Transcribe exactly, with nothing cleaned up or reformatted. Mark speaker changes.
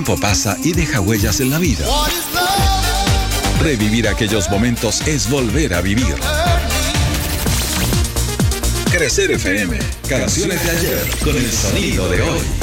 Speaker 1: El tiempo pasa y deja huellas en la vida. Revivir aquellos momentos es volver a vivir. Crecer F M, canciones de ayer con el sonido de hoy.